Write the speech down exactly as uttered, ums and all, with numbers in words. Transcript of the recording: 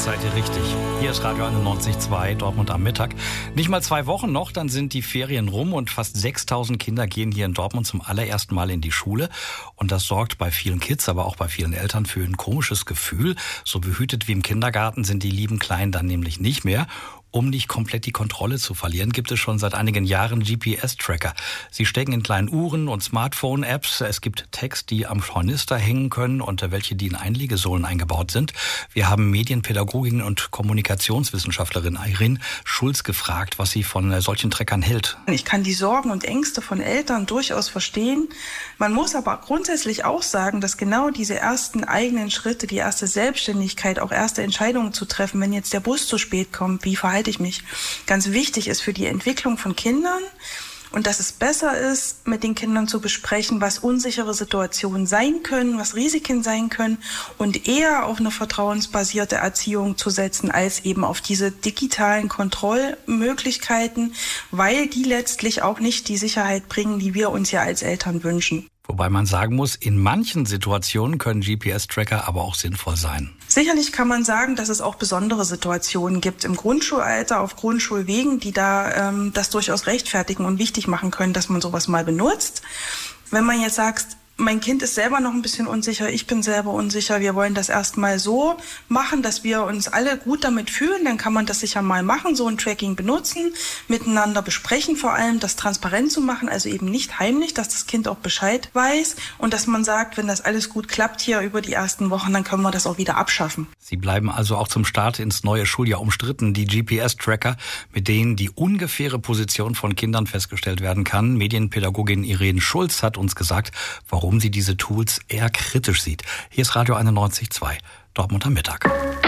seid ihr richtig. Hier ist Radio einundneunzig Komma zwei, Dortmund am Mittag. Nicht mal zwei Wochen noch, dann sind die Ferien rum und fast sechstausend Kinder gehen hier in Dortmund zum allerersten Mal in die Schule. Und das sorgt bei vielen Kids, aber auch bei vielen Eltern für ein komisches Gefühl. So behütet wie im Kindergarten sind die lieben Kleinen dann nämlich nicht mehr. Um nicht komplett die Kontrolle zu verlieren, gibt es schon seit einigen Jahren G P S-Tracker. Sie stecken in kleinen Uhren und Smartphone-Apps. Es gibt Tags, die am Tornister hängen können und welche, die in Einlegesohlen eingebaut sind. Wir haben Medienpädagogin und Kommunikationswissenschaftlerin Irene Schulz gefragt, was sie von solchen Trackern hält. Ich kann die Sorgen und Ängste von Eltern durchaus verstehen. Man muss aber grundsätzlich auch sagen, dass genau diese ersten eigenen Schritte, die erste Selbstständigkeit, auch erste Entscheidungen zu treffen, wenn jetzt der Bus zu spät kommt, wie verhalte ich mich, ganz wichtig ist für die Entwicklung von Kindern und dass es besser ist, mit den Kindern zu besprechen, was unsichere Situationen sein können, was Risiken sein können und eher auf eine vertrauensbasierte Erziehung zu setzen, als eben auf diese digitalen Kontrollmöglichkeiten, weil die letztlich auch nicht die Sicherheit bringen, die wir uns ja als Eltern wünschen. Wobei man sagen muss, in manchen Situationen können G P S-Tracker aber auch sinnvoll sein. Sicherlich kann man sagen, dass es auch besondere Situationen gibt im Grundschulalter, auf Grundschulwegen, die da ähm, das durchaus rechtfertigen und wichtig machen können, dass man sowas mal benutzt. Wenn man jetzt sagt, mein Kind ist selber noch ein bisschen unsicher, ich bin selber unsicher, wir wollen das erstmal so machen, dass wir uns alle gut damit fühlen, dann kann man das sicher mal machen, so ein Tracking benutzen, miteinander besprechen, vor allem das transparent zu machen, also eben nicht heimlich, dass das Kind auch Bescheid weiß und dass man sagt, wenn das alles gut klappt hier über die ersten Wochen, dann können wir das auch wieder abschaffen. Sie bleiben also auch zum Start ins neue Schuljahr umstritten, die G P S-Tracker, mit denen die ungefähre Position von Kindern festgestellt werden kann. Medienpädagogin Irene Schulz hat uns gesagt, warum sie diese Tools eher kritisch sieht. Hier ist Radio einundneunzig Komma zwei, Dortmund am Mittag.